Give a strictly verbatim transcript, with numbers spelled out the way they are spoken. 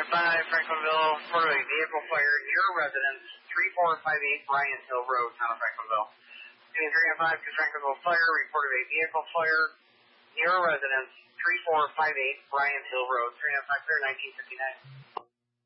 oh five, Franklinville, report of a vehicle fire near residence, three four five eight Bryant Hill Road, town of Franklinville. Unit three oh five to Franklinville Fire, report of a vehicle fire near residence, three four five eight Bryant Hill Road, three oh five clear, nineteen fifty-nine.